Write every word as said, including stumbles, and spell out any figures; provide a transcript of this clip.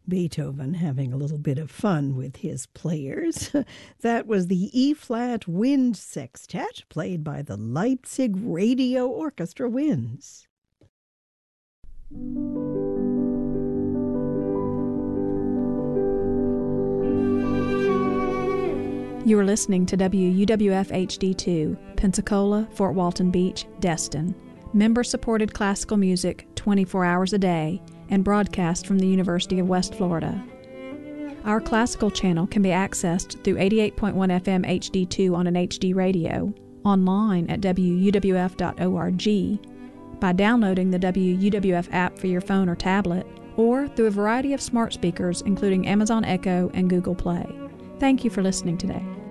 Beethoven having a little bit of fun with his players. That was the E-flat Wind Sextet, played by the Leipzig Radio Orchestra Winds. You are listening to W U W F H D two, Pensacola, Fort Walton Beach, Destin. Member-supported classical music twenty-four hours a day and broadcast from the University of West Florida. Our classical channel can be accessed through eighty-eight point one F M H D two on an H D radio, online at W U W F dot org, by downloading the W U W F app for your phone or tablet, or through a variety of smart speakers including Amazon Echo and Google Play. Thank you for listening today.